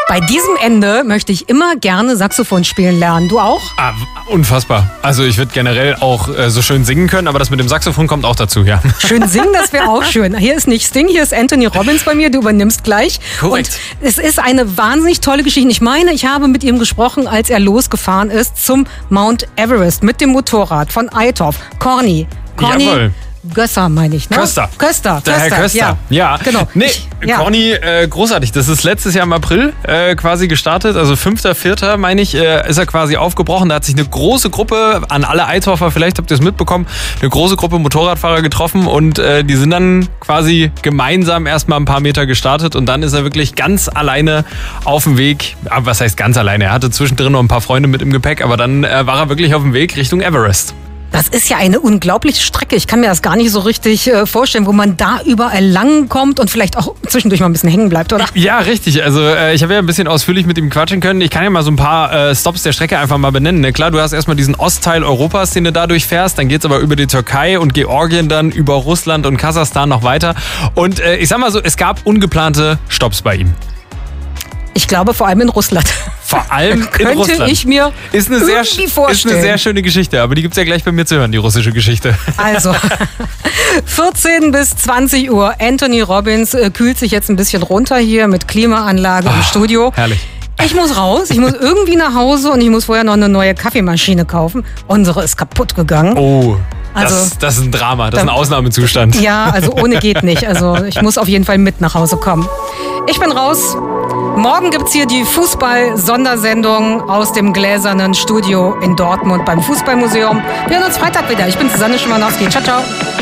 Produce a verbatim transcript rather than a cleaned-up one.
Bei diesem Ende möchte ich immer gerne Saxophon spielen lernen. Du auch? Ah, unfassbar. Also ich würde generell auch äh, so schön singen können, aber das mit dem Saxophon kommt auch dazu, ja. Schön singen, das wäre auch schön. Hier ist nicht Sting, hier ist Anthony Robbins bei mir. Du übernimmst gleich. Korrekt. Und es ist eine wahnsinnig tolle Geschichte. Ich meine, ich habe mit ihm gesprochen, als er losgefahren ist zum Mount Everest mit dem Motorrad von Eitorf. Corny. Corny. Jawohl. Gösser, meine ich, ne? Köster. Köster. Der Herr Köster. Ja, ja. genau. Nee, Ich, ja. Corny, äh, großartig. Das ist letztes Jahr im April äh, quasi gestartet. Also fünfter vierter meine ich, äh, ist er quasi aufgebrochen. Da hat sich eine große Gruppe, an alle Eitorfer, vielleicht habt ihr es mitbekommen, eine große Gruppe Motorradfahrer getroffen und äh, die sind dann quasi gemeinsam erstmal ein paar Meter gestartet und dann ist er wirklich ganz alleine auf dem Weg. Aber was heißt ganz alleine? Er hatte zwischendrin noch ein paar Freunde mit im Gepäck, aber dann äh, war er wirklich auf dem Weg Richtung Everest. Das ist ja eine unglaubliche Strecke. Ich kann mir das gar nicht so richtig äh, vorstellen, wo man da überall lang kommt und vielleicht auch zwischendurch mal ein bisschen hängen bleibt, oder? Ja, richtig. Also äh, ich habe ja ein bisschen ausführlich mit ihm quatschen können. Ich kann ja mal so ein paar äh, Stops der Strecke einfach mal benennen. Ne? Klar, du hast erstmal diesen Ostteil Europas, den du dadurch fährst. Dann geht's aber über die Türkei und Georgien dann, über Russland und Kasachstan noch weiter. Und äh, ich sag mal so, es gab ungeplante Stopps bei ihm. Ich glaube vor allem in Russland. Vor allem in Könnte Russland. ich mir ist eine, sehr, irgendwie ist vorstellen. eine sehr schöne Geschichte, aber die gibt's ja gleich bei mir zu hören, die russische Geschichte. Also, vierzehn bis zwanzig Uhr. Anthony Robbins äh, kühlt sich jetzt ein bisschen runter hier mit Klimaanlage im Studio. Herrlich. Ich muss raus, ich muss irgendwie nach Hause und ich muss vorher noch eine neue Kaffeemaschine kaufen. Unsere ist kaputt gegangen. Oh, Also, das, das ist ein Drama, das ist ein Ausnahmezustand. Ja, also ohne geht nicht. Also ich muss auf jeden Fall mit nach Hause kommen. Ich bin raus. Morgen gibt's hier die Fußball-Sondersendung aus dem gläsernen Studio in Dortmund beim Fußballmuseum. Wir hören uns Freitag wieder. Ich bin Susanne Schimanowski. Ciao, ciao.